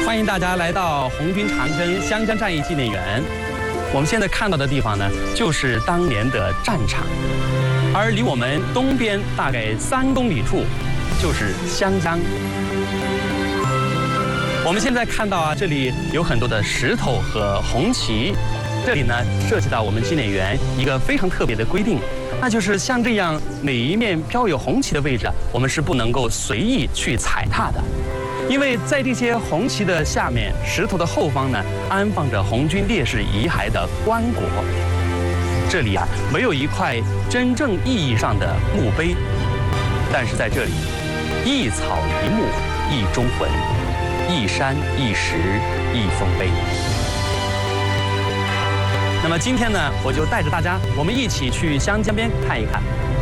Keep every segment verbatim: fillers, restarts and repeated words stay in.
欢迎大家来到红军长征湘江战役纪念园。我们现在看到的地方呢，就是当年的战场，而离我们东边大概三公里处，就是湘江。我们现在看到啊，这里有很多的石头和红旗。这里呢，涉及到我们纪念园一个非常特别的规定，那就是像这样每一面飘有红旗的位置，我们是不能够随意去踩踏的。因为在这些红旗的下面，石头的后方呢，安放着红军烈士遗骸的棺椁。这里啊，没有一块真正意义上的墓碑，但是在这里，一草一木一忠魂，一山一石一丰碑。那么今天呢，我就带着大家，我们一起去湘江边看一看。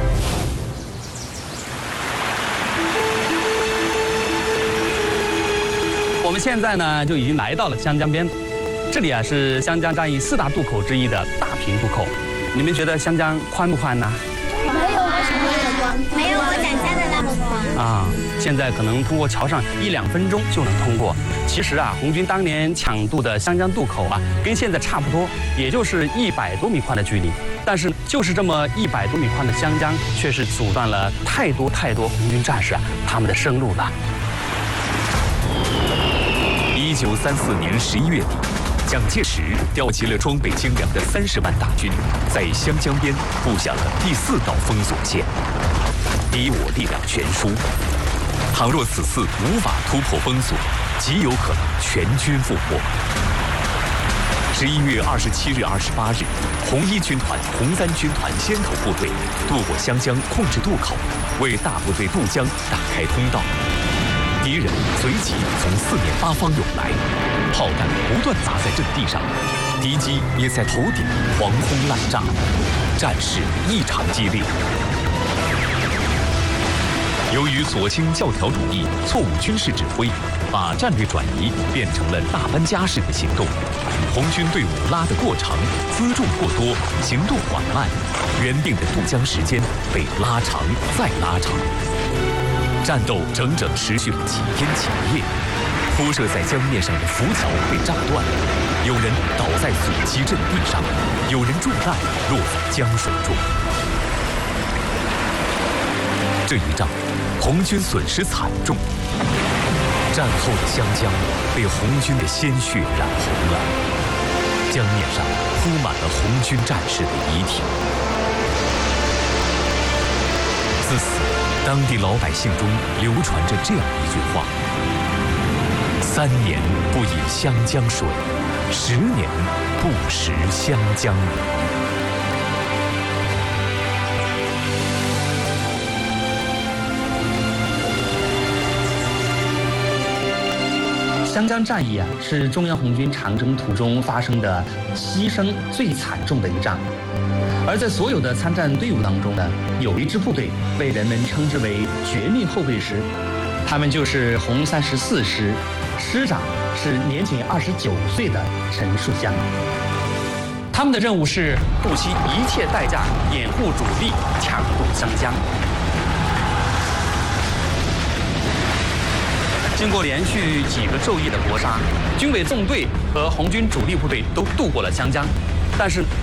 我们现在呢就已经来到了湘江边，这里啊是湘江战役四大渡口之一的大平渡口。你们觉得湘江宽不宽呢？ 没有我想象的宽，没有我想象的那么宽啊。现在可能通过桥上一两分钟就能通过。其实啊，红军当年抢渡的湘江渡口啊，跟现在差不多，也就是一百多米宽的距离。但是就是这么一百多米宽的湘江，却是阻断了太多太多红军战士啊他们的生路了。 一九三四年十一月底，蒋介石调集了装备精良的三十万大军，在湘江边布下了第四道封锁线，敌我力量悬殊。倘若此次无法突破封锁，极有可能全军覆没。十一月二十七日、二十八日，红一军团、红三军团先头部队渡过湘江，控制渡口，为大部队渡江打开通道。敌人随即从四面八方涌来，炮弹不断砸在阵地上，敌机也在头顶狂轰滥炸，战事异常激烈。由于左倾教条主义、错误军事指挥，把战略转移变成了大搬家式的行动，红军队伍拉得过长，辎重过多，行动缓慢，原定的渡江时间被拉长再拉长。战斗整整持续了几天几夜，铺设在江面上的浮桥被炸断，有人倒在阻击阵地上，有人中弹落在江水中。这一仗，红军损失惨重，战后的湘江被红军的鲜血染红了，江面上铺满了红军战士的遗体。自此，当地老百姓中流传着这样一句话：三年不饮湘江水，十年不食湘江鱼。 湘江战役啊，是中央红军长征途中发生的牺牲最惨重的一仗。而在所有的参战队伍当中呢，有一支部队被人们称之为绝命后备师，他们就是红三十四师，师长是年仅二十九岁的陈树湘。他们的任务是不惜一切代价掩护主力抢渡湘江。经过连续几个昼夜的搏杀，军委纵队和红军主力部队都渡过了湘江。但是